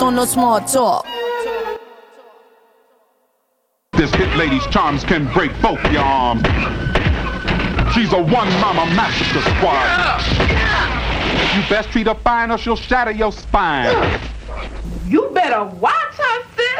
don't know small talk. This hit lady's charms can break both your arms. She's a one-mama massacre squad. You best treat her fine or she'll shatter your spine. You better watch her